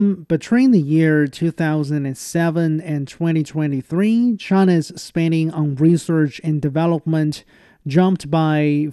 Between the year 2007 and 2023, China's spending on research and development jumped by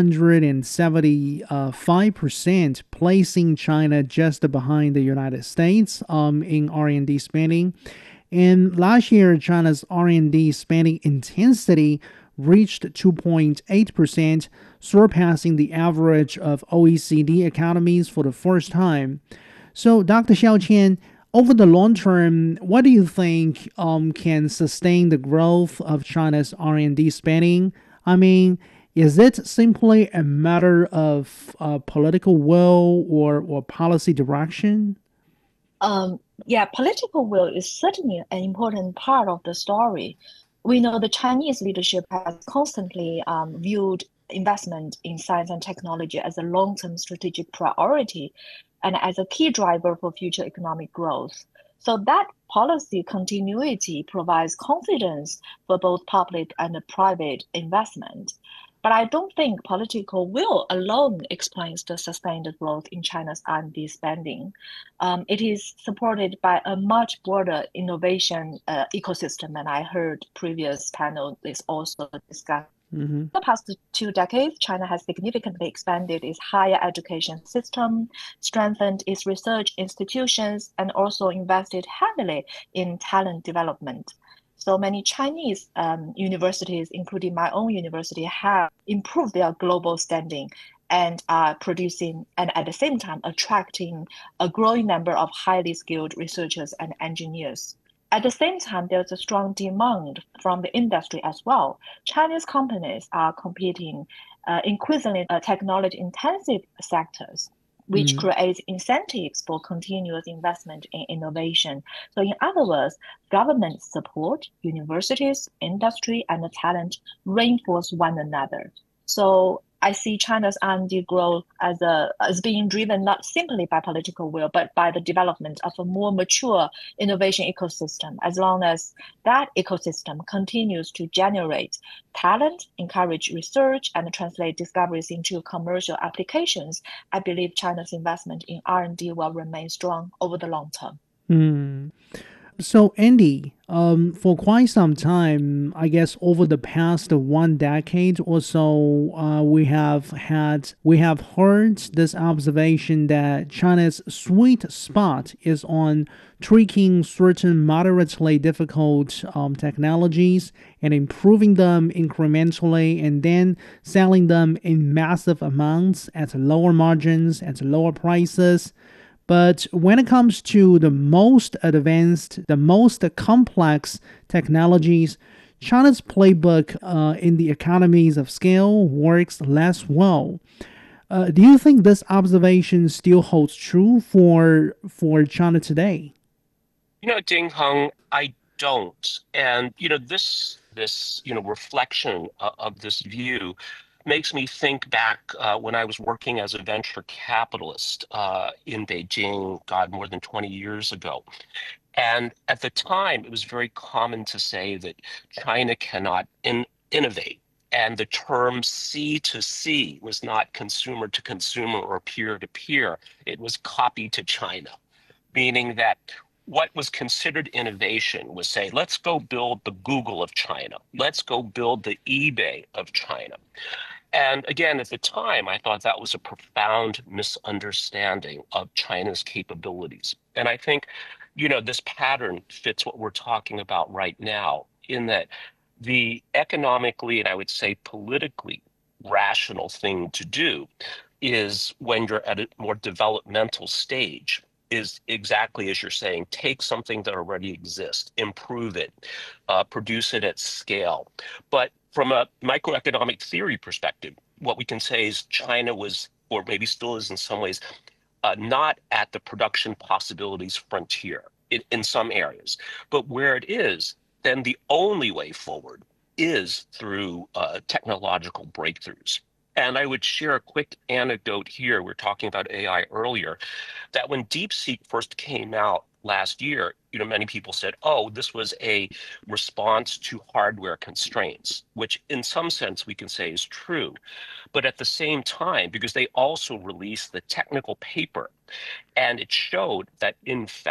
475%, placing China just behind the United States in R&D spending. And last year, China's R&D spending intensity reached 2.8%, surpassing the average of OECD economies for the first time. So, Dr. Xiaoqian, over the long term, what do you think can sustain the growth of China's R&D spending? I mean, is it simply a matter of political will or policy direction? Yeah, political will is certainly an important part of the story. We know the Chinese leadership has constantly viewed investment in science and technology as a long-term strategic priority and as a key driver for future economic growth. So that policy continuity provides confidence for both public and private investment. But I don't think political will alone explains the sustained growth in China's R&D spending. It is supported by a much broader innovation ecosystem, and I heard previous panelists also discuss. Mm-hmm. The past 2 decades, China has significantly expanded its higher education system, strengthened its research institutions, and also invested heavily in talent development. So many Chinese universities, including my own university, have improved their global standing and are producing and at the same time attracting a growing number of highly skilled researchers and engineers. At the same time, there's a strong demand from the industry as well. Chinese companies are competing increasingly technology intensive sectors, which Mm. creates incentives for continuous investment in innovation. So, in other words, government support, universities, industry, and the talent reinforce one another. So I see China's R&D growth as being driven not simply by political will, but by the development of a more mature innovation ecosystem. As long as that ecosystem continues to generate talent, encourage research, and translate discoveries into commercial applications, I believe China's investment in R&D will remain strong over the long term. Mm. So, Andy, for quite some time, I guess over the past 1 decade or so, we have heard this observation that China's sweet spot is on tweaking certain moderately difficult technologies and improving them incrementally, and then selling them in massive amounts at lower margins, at lower prices. But when it comes to the most advanced, the most complex technologies, China's playbook in the economies of scale works less well. Do you think this observation still holds true for China today? Ding Heng, I don't. And this reflection of this view makes me think back when I was working as a venture capitalist in Beijing, God, more than 20 years ago. And at the time, it was very common to say that China cannot innovate. And the term C to C was not consumer to consumer or peer to peer. It was copy to China, meaning that what was considered innovation was say, let's go build the Google of China. Let's go build the eBay of China. And again, at the time, I thought that was a profound misunderstanding of China's capabilities. And I think, this pattern fits what we're talking about right now, in that the economically, and I would say politically, rational thing to do is when you're at a more developmental stage is exactly as you're saying, take something that already exists, improve it, produce it at scale. But from a microeconomic theory perspective, what we can say is China was, or maybe still is in some ways, not at the production possibilities frontier in some areas. But where it is, then the only way forward is through technological breakthroughs. And I would share a quick anecdote here. We are talking about AI earlier, that when DeepSeek first came out last year, many people said, oh, this was a response to hardware constraints, which in some sense we can say is true. But at the same time, because they also released the technical paper, and it showed that in fact,